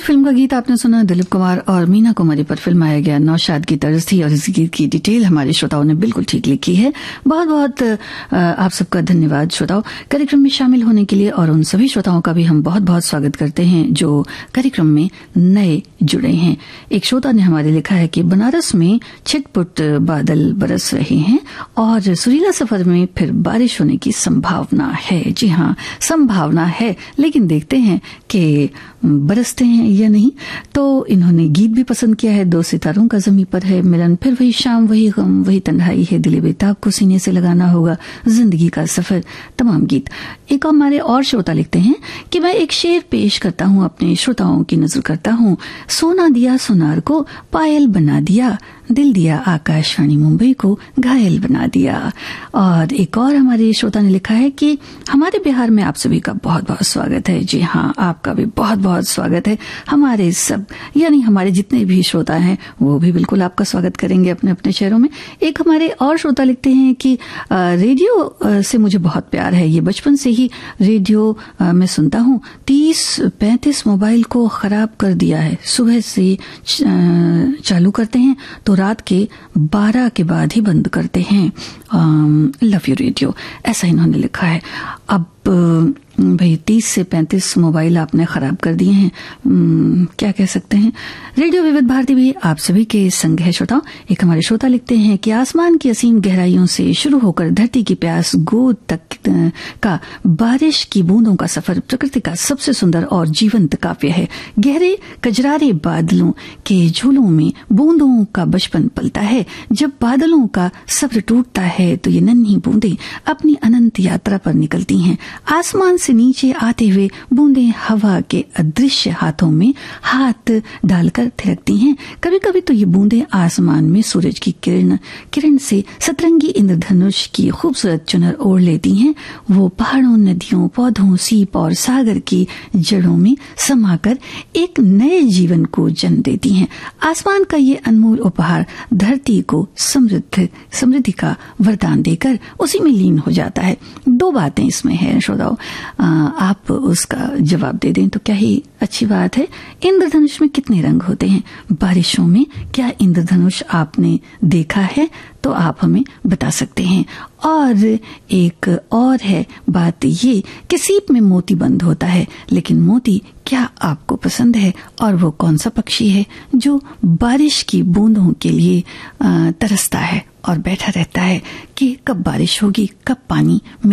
Film का गीत आपने सुना, दिलीप कुमार और मीना कुमारी पर फिल्माया गया नौशाद की तर्ज थी और इस गीत की डिटेल हमारे श्रोताओं ने बिल्कुल ठीक लिखी है। बहुत बहुत आप सबका धन्यवाद श्रोताओं, कार्यक्रम में शामिल होने के लिए। और उन सभी श्रोताओं का भी हम बहुत बहुत स्वागत करते हैं जो कार्यक्रम में नए जुड़े हैं। एक श्रोता ने हमारे लिखा है कि बनारस में छिटपुट बादल बरस रहे हैं और सुरीला सफर में फिर बारिश होने की संभावना है। जी हाँ, संभावना है, लेकिन देखते हैं कि बरसते हैं या नहीं। तो इन्होंने गीत भी पसंद किया है, 2 सितारों का ज़मीं पर है मिलन, फिर वही शाम वही गम वही तन्हाई है, दिल बेताब को सीने से लगाना होगा, जिंदगी का सफर, तमाम गीत। एक हमारे और श्रोता लिखते हैं कि मैं एक शेर पेश करता हूँ, अपने श्रोताओं की नजर करता हूँ। सोना दिया सोनार को पायल बना दिया, दिल दिया आकाशवाणी मुंबई को घायल बना दिया। और एक और हमारे श्रोता ने लिखा है कि हमारे बिहार में आप सभी का बहुत बहुत स्वागत है। जी हाँ, आपका भी बहुत बहुत स्वागत है। हमारे सब यानी हमारे जितने भी श्रोता हैं वो भी बिल्कुल आपका स्वागत करेंगे अपने अपने शहरों में। एक हमारे और श्रोता लिखते हैं कि रेडियो से मुझे बहुत प्यार है, ये बचपन से ही रेडियो मैं सुनता हूँ। 30-35 मोबाइल को खराब कर दिया है, सुबह से चालू करते हैं तो रात के 12 के बाद ही बंद करते हैं। लव यू रेडियो, ऐसा इन्होंने लिखा है। अब भाई 30 से 35 मोबाइल आपने खराब कर दिए हैं, क्या कह सकते हैं। रेडियो विविध भारती भी आप सभी के संग है श्रोताओं। एक हमारे श्रोता लिखते हैं कि आसमान की असीम गहराइयों से शुरू होकर धरती की प्यास गोद तक का बारिश की बूंदों का सफर प्रकृति का सबसे सुंदर और जीवंत काव्य है। गहरे कजरारे बादलों के झूलों में बूंदों का बचपन पलता है। जब बादलों का सब्र टूटता है तो ये नन्ही बूंदें अपनी अनंत यात्रा पर निकलती हैं। आसमान से नीचे आते हुए बूंदें हवा के अदृश्य हाथों में हाथ डालकर थिरकती हैं। कभी कभी तो ये बूंदें आसमान में सूरज की किरण से सतरंगी इंद्रधनुष की खूबसूरत चुनर ओढ़ लेती हैं। वो पहाड़ों, नदियों, पौधों, सीप और सागर की जड़ों में समाकर एक नए जीवन को जन्म देती हैं। आसमान का ये अनमोल उपहार धरती को समृद्धि का वरदान देकर उसी में लीन हो जाता है। 2 बातें इसमें है श्रोताओ, आप उसका जवाब दे दें तो क्या ही अच्छी बात है। इंद्रधनुष में कितने रंग होते हैं, बारिशों में क्या इंद्रधनुष आपने देखा है तो आप हमें बता सकते हैं। और एक और है बात ये कि सीप में मोती बंद होता है, लेकिन मोती क्या आपको पसंद है? और वो कौन सा पक्षी है जो बारिश की बूंदों के लिए तरसता है और बैठा रहता है कि कब बारिश होगी, कब पानी